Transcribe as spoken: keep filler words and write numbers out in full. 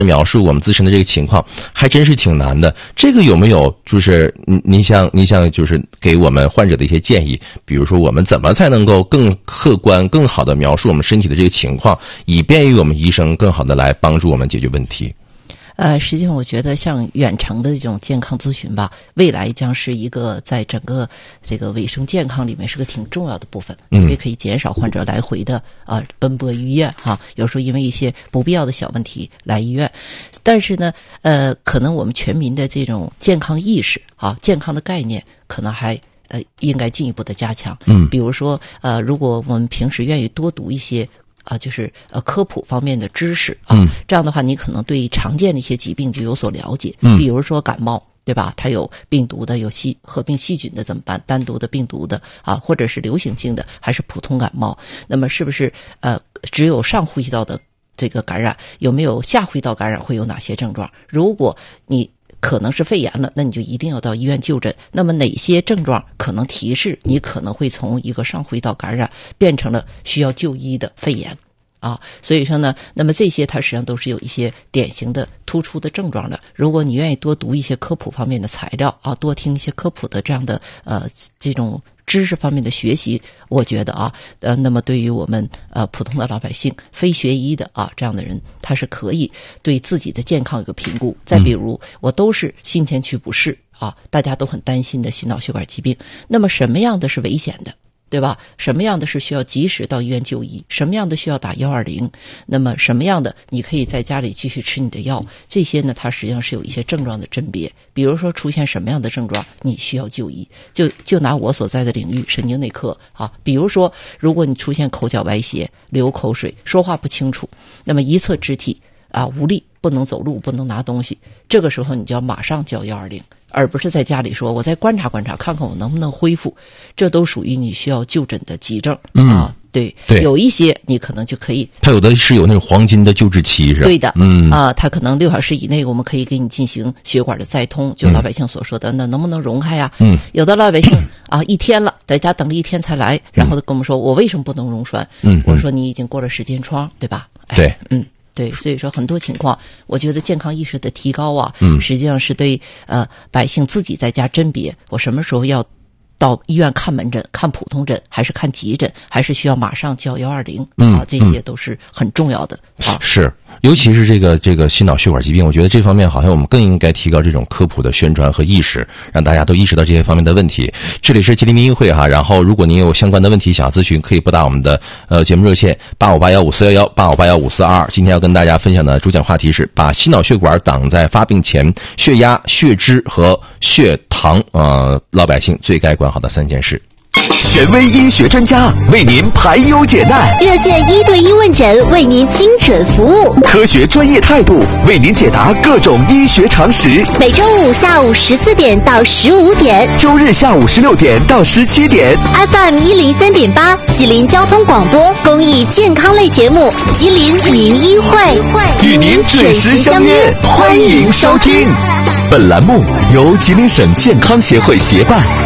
描述我们自身的这个情况，还真是挺难的。这个有没有就是您您像您像就是给我们患者的一些建议，比如说我们怎么才能够更客观、更好的描述我们身体的这个情况，以便于我们医生更好的来帮助我们解决问题？ 呃，实际上我觉得像远程的这种健康咨询吧，未来将是一个在整个这个卫生健康里面是个挺重要的部分，因为可以减少患者来回的啊、呃、奔波医院哈、啊，有时候因为一些不必要的小问题来医院，但是呢，呃，可能我们全民的这种健康意识啊、健康的概念可能还呃应该进一步的加强。嗯，比如说呃，如果我们平时愿意多读一些。啊，就是呃科普方面的知识啊、嗯，这样的话，你可能对常见的一些疾病就有所了解。嗯，比如说感冒，对吧？它有病毒的，有细合并细菌的怎么办？单独的病毒的啊，或者是流行性的，还是普通感冒？那么是不是呃只有上呼吸道的这个感染？有没有下呼吸道感染？会有哪些症状？如果你可能是肺炎了，那你就一定要到医院就诊。那么哪些症状可能提示你可能会从一个上呼吸道感染变成了需要就医的肺炎啊？所以说呢，那么这些它实际上都是有一些典型的突出的症状的。如果你愿意多读一些科普方面的材料啊，多听一些科普的这样的呃这种知识方面的学习，我觉得啊，呃，那么对于我们呃普通的老百姓、非学医的啊这样的人，他是可以对自己的健康有个评估。再比如，我都是心前区不适啊，大家都很担心的心脑血管疾病，那么什么样的是危险的？对吧？什么样的是需要及时到医院就医？什么样的需要打一二零？那么什么样的你可以在家里继续吃你的药？这些呢，它实际上是有一些症状的甄别。比如说出现什么样的症状，你需要就医。就就拿我所在的领域神经内科啊，比如说如果你出现口角歪斜、流口水、说话不清楚，那么一侧肢体啊无力，不能走路，不能拿东西，这个时候你就要马上叫一二零。而不是在家里说我再观察观察看看我能不能恢复，这都属于你需要就诊的急症、嗯、啊。对对，有一些你可能就可以， 它有的是有那种黄金的救治期是吧？ 对的，嗯啊，它可能六小时以内我们可以给你进行血管的再通，就老百姓所说的、嗯、那能不能溶开呀？嗯，有的老百姓啊一天了，在家等了一天才来，然后跟我们说、嗯、我为什么不能溶栓？嗯，我说你已经过了时间窗，对吧？哎、 对， 嗯。对，所以说很多情况，我觉得健康意识的提高啊，嗯，实际上是对呃百姓自己在家甄别，我什么时候要到医院看门诊、看普通诊，还是看急诊，还是需要马上叫幺二零啊，这些都是很重要的、嗯、啊。 是，尤其是这个这个心脑血管疾病，我觉得这方面好像我们更应该提高这种科普的宣传和意识，让大家都意识到这些方面的问题。这里是吉林民医会哈，然后如果您有相关的问题想要咨询，可以拨打我们的呃节目热线八五八幺五四幺幺八五八幺五四二二。今天要跟大家分享的主讲话题是把心脑血管挡在发病前，血压、血脂和血糖呃老百姓最该管好的三件事。 权威医学专家为您排忧解难， 热线一对一问诊为您精准服务， 科学专业态度为您解答各种医学常识。 每周五下午十四点到十五点， 周日下午十六点到十七点 ，F M 一零三点八，吉林交通广播公益健康类节目《吉林民医会》， 与您准时相约，欢迎收听。本栏目由吉林省健康协会协办。